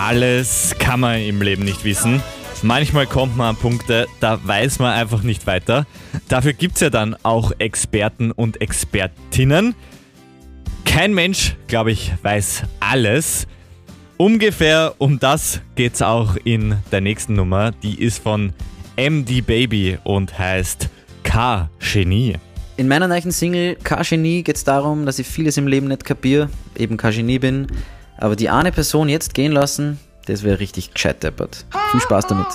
Alles kann man im Leben nicht wissen. Manchmal kommt man an Punkte, da weiß man einfach nicht weiter. Dafür gibt es ja dann auch Experten und Expertinnen. Kein Mensch, glaube ich, weiß alles. Ungefähr um das geht es auch in der nächsten Nummer. Die ist von MD Baby und heißt K-Genie. In meiner neuen Single K-Genie geht es darum, dass ich vieles im Leben nicht kapiere, eben kein Genie bin. Aber die eine Person jetzt gehen lassen, das wäre richtig gescheit deppert. Viel Spaß damit.